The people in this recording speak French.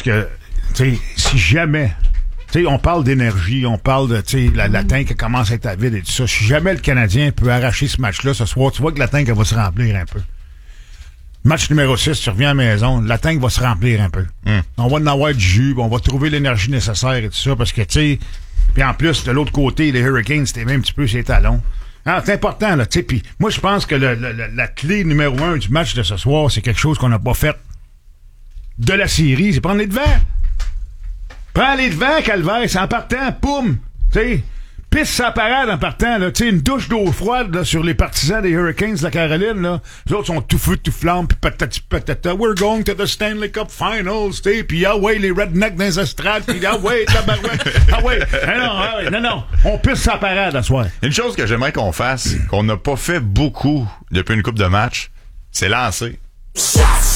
que, tu sais, si jamais... Tu sais, on parle d'énergie, on parle de, tu sais, la tank qui commence à être à vide et tout ça. Si jamais le Canadien peut arracher ce match-là ce soir, tu vois que la tank, elle va se remplir un peu. Match numéro 6, tu reviens à la maison, la tank va se remplir un peu. On va en avoir du jus, on va trouver l'énergie nécessaire et tout ça, parce que, tu sais, puis en plus, de l'autre côté, les Hurricanes, c'était même un petit peu ses talons. Alors, c'est important, là, tu sais, puis moi, je pense que la clé numéro 1 du match de ce soir, c'est quelque chose qu'on n'a pas fait de la série, c'est prendre les devants. Prends les devants, Calvaire, c'est en partant, poum! Tu sais, pisse sa parade en partant, là. Tu sais, une douche d'eau froide, là, sur les partisans des Hurricanes de la Caroline, là. Les autres sont tout feu, tout flamme, pis patati patata. We're going to the Stanley Cup Finals, tu sais, pis ah ouais, les rednecks dans les estrades, pis ah ouais, tabarouette. Ah ouais, non. On pisse sa parade, à soir. Une chose que j'aimerais qu'on fasse, qu'on n'a pas fait beaucoup depuis une couple de matchs, c'est lancer.